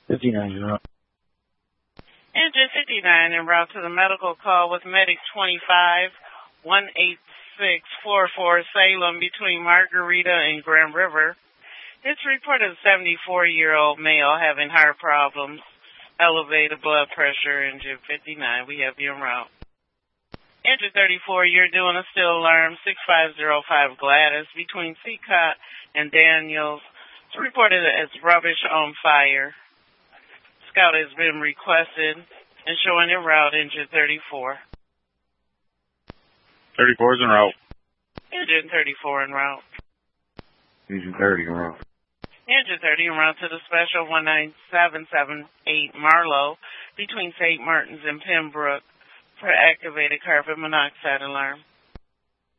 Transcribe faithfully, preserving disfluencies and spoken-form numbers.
fifty-nine, you're up. Engine fifty-nine en route to the medical call with Medic twenty-five, one eight six four four Salem between Margarita and Grand River. It's reported a seventy-four-year-old male having heart problems, elevated blood pressure. Engine fifty-nine, we have you en route. Engine thirty-four, you're doing a still alarm, six five zero five Gladys between Seacott and Daniels. It's reported as rubbish on fire. Scout has been requested and showing en route. Engine thirty-four. thirty-four is en route. Engine thirty-four en route. Engine thirty en route. Engine thirty en route to the special one nine seven seven eight Marlowe between Saint Martin's and Pembroke for activated carbon monoxide alarm.